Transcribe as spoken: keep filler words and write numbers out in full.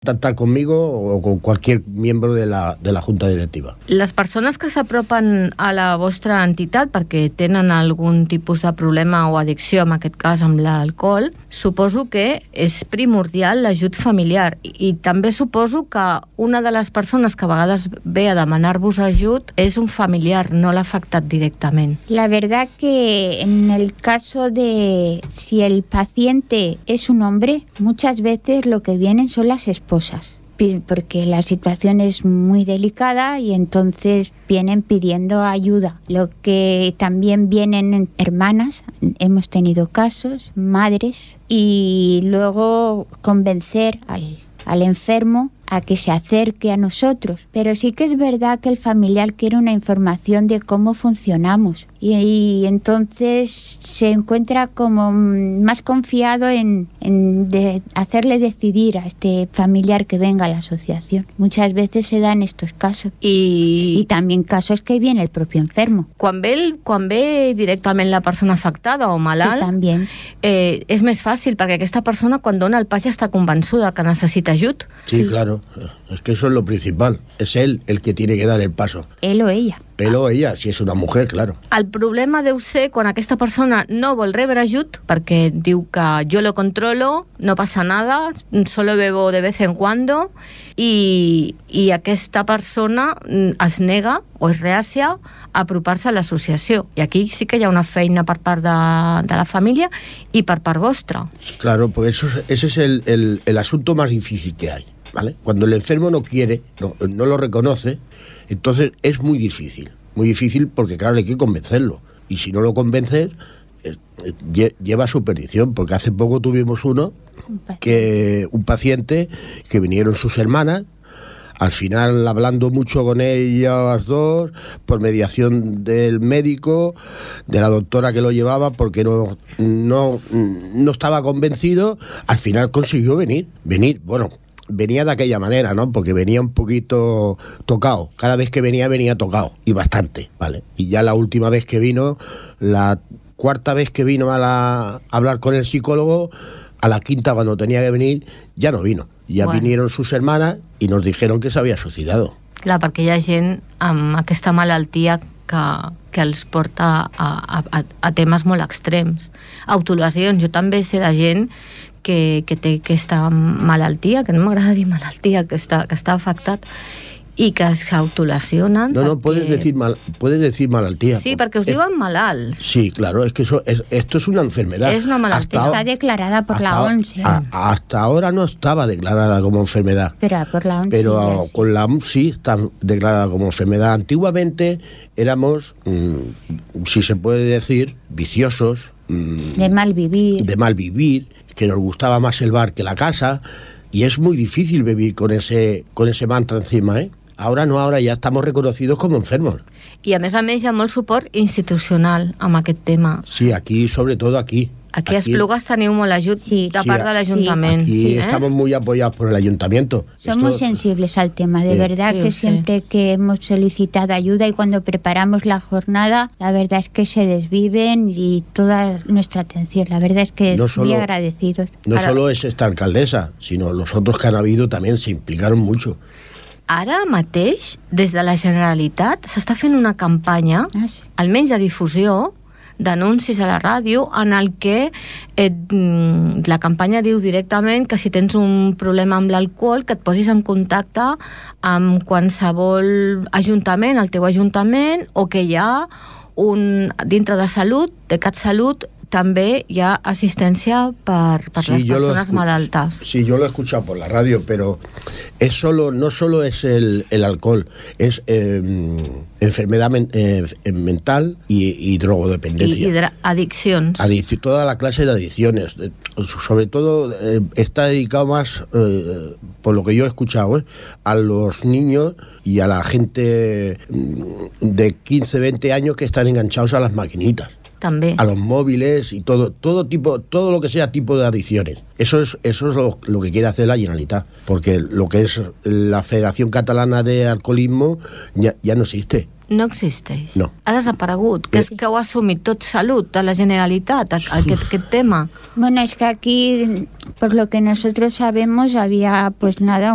Contactar conmigo o con cualquier miembro de la, de la Junta Directiva. Les persones que s'apropen a la vostra entitat perquè tenen algun tipus de problema o addicció, en aquest cas amb l'alcohol, suposo que és primordial l'ajut familiar. I, i també suposo que una de les persones que a vegades ve a demanar-vos ajut és un familiar, no l'ha afectat directament. La verdad que en el caso de si el paciente es un hombre, muchas veces lo que vienen son las esposas. Porque la situación es muy delicada y entonces vienen pidiendo ayuda. Lo que también vienen hermanas, hemos tenido casos, madres, y luego convencer al, al enfermo a que se acerque a nosotros. Pero sí que es verdad que el familiar quiere una información de cómo funcionamos y, y entonces se encuentra como más confiado en, en de hacerle decidir a este familiar que venga a la asociación. Muchas veces se dan estos casos. I, y también casos que viene el propio enfermo. Quan ve, el, quan ve directament la persona afectada o malalt, també. Eh, és més fàcil perquè aquesta persona quan dona el pas ja està convençuda que necessita ajut. Sí, sí, claro. Es que eso es lo principal. Es él el que tiene que dar el paso. Él o ella. Él o ella, si es una mujer, claro. El problema deu ser quan aquesta persona no vol rebre ajut perquè diu que jo lo controlo, no passa nada, solo bebo de vez en cuando i, i aquesta persona es nega o és reàcia a apropar-se a l'associació. I aquí sí que hi ha una feina per part de, de la família i per part vostra. Claro, pues eso, ese es el, el, el asunto más difícil que hay, ¿vale? Cuando el enfermo no quiere, no, no lo reconoce, entonces es muy difícil, muy difícil porque claro, hay que convencerlo. Y si no lo convences, eh, lleva a su perdición, porque hace poco tuvimos uno, que un paciente, que vinieron sus hermanas, al final hablando mucho con ellas dos, por mediación del médico, de la doctora que lo llevaba, porque no, no, no estaba convencido, al final consiguió venir, venir, bueno... Venía de aquella manera, ¿no? Porque venía un poquito tocado. Cada vez que venía, venía tocado. Y bastante, ¿vale? Y ya la última vez que vino, la cuarta vez que vino a, la, a hablar con el psicólogo, a la quinta, cuando tenía que venir, ya no vino. Ya bueno. Vinieron sus hermanas y nos dijeron que se había suicidado. Clar, perquè hi ha gent amb aquesta malaltia que, que els porta a, a, a temes molt extrems. Autolesions. Jo també sé de gent que, que té aquesta malaltia, que no m'agrada dir malaltia, que està, que està afectat, i que es autolesionen. No, no, perquè... puedes decir, mal, puedes decir malaltia. Sí, perquè us eh, diuen malalts. Sí, claro, es que eso, es, esto es una enfermedad. Es una malaltia. Hasta está declarada por la O M S. A, hasta ahora no estaba declarada como enfermedad. Pero por la O M S. Pero sí, con la O M S sí está declarada como enfermedad. Antiguamente éramos, mmm, si se puede decir, viciosos. Mmm, de mal vivir. De mal vivir, que nos gustaba más el bar que la casa. Y es muy difícil vivir con ese, con ese mantra encima, ¿eh? Ahora no, ahora ya estamos reconocidos como enfermos. I a més a més hi ha molt suport institucional amb aquest tema. Sí, aquí, sobre todo aquí. Aquí, aquí a Esplugues teniu molt ajut sí. de part sí, de l'Ajuntament. Sí, aquí sí, estamos ¿eh? muy apoyados por el Ayuntamiento. Somos Esto... sensibles al tema, de sí. verdad sí, que sí. siempre que hemos solicitado ayuda y cuando preparamos la jornada, la verdad es que se desviven y toda nuestra atención. La verdad es que no solo, muy agradecidos. No Ahora... solo es esta alcaldesa, sino los otros que han habido también se implicaron mucho. Ara mateix, des de la Generalitat, s'està fent una campanya, ah, sí. almenys de difusió, d'anuncis a la ràdio, en el que eh, la campanya diu directament que si tens un problema amb l'alcohol, que et posis en contacte amb qualsevol ajuntament, el teu ajuntament, o que hi ha un, dintre de salut, de CatSalut, també hi ha assistència per, per sí, les persones malaltes. Sí, yo lo he escuchado por la radio, pero es solo, no solo es el, el alcohol, es eh, enfermedad men, eh, mental y, y drogodependencia. Y, y adicciones. Adic- toda la clase de adicciones. Sobre todo eh, está dedicado más, eh, por lo que yo he escuchado, eh, a los niños y a la gente de quince, veinte años que están enganchados a las maquinitas. También. A los móviles y todo, todo tipo, todo lo que sea tipo de adicciones. Eso es, eso es lo, lo que quiere hacer la Generalitat, porque lo que es la Federación Catalana de Alcoholismo ya, ya no existe. No existeix. No. Ha desaparegut. Que és que ho ha assumit tot Salut, de la Generalitat, aquest, aquest tema. Bueno, es que aquí, por lo que nosotros sabemos, había pues nada,